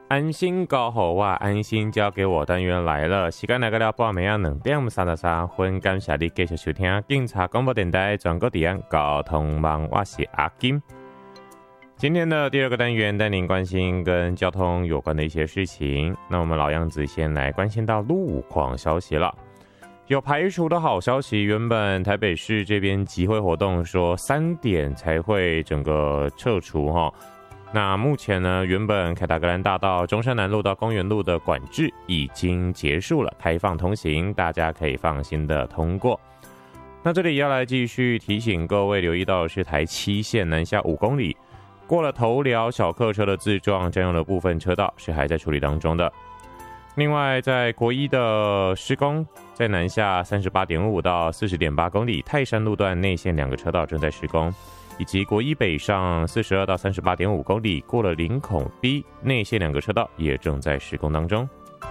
安心交互我，安心交给我单元来了，时间来到了半暝2点33分，感谢你继续收听警察广播电台全国治安交通网，我是阿金。今天的第二个单元带您关心跟交通有关的一些事情。那我们老样子先来关心到路况消息了。有排除的好消息，原本台北市这边集会活动说3点才会整个撤除齁。那目前呢，原本凯达格兰大道、中山南路到公园路的管制已经结束了，开放通行，大家可以放心的通过。那这里要来继续提醒各位留意到的是台7线南下5公里，过了头寮小客车的自撞占用了部分车道，是还在处理当中的。另外，在国一的施工，在南下38.5到40.8公里，泰山路段内线2个车道正在施工。以及国一北上42到38.5公里，过了林口 B 内线2个车道也正在施工当中。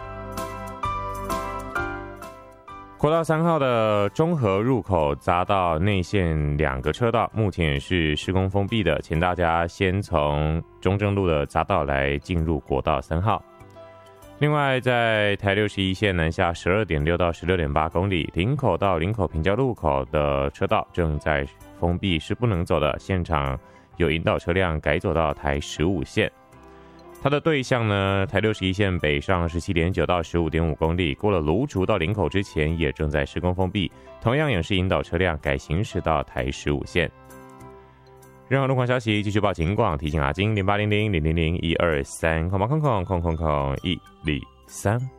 国道3号的中和入口匝道内线2个车道，目前也是施工封闭的，请大家先从中正路的匝道来进入国道3号。另外，在台61线南下12.6到16.8公里，林口到林口平交路口的车道正在封闭，是不能走的，现场有引导车辆改走到台15线。它的对向呢，台61线北上17.9到15.5公里，过了芦竹到林口之前也正在施工封闭，同样也是引导车辆改行驶到台15线。任何路况消息继续报警广，提醒阿金0800000123，空123。